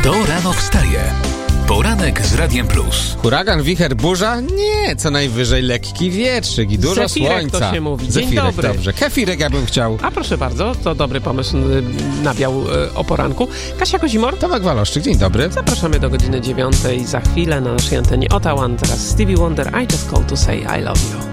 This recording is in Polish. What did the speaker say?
Kto rano wstaje? Poranek z Radiem Plus. Huragan, wicher, burza? Nie, co najwyżej lekki wietrzyk i dużo Zefirek słońca. to się mówi. Dzień Zefirek, dobry. dobrze. Kefirek ja bym chciał. A proszę bardzo, to dobry pomysł na biał o poranku. Kasia Kozimor, Tomek Waloszczyk, dzień dobry. zapraszamy do godziny 9. Za chwilę na naszej antenie Ottawa. Teraz Stevie Wonder, I just called to say I love you.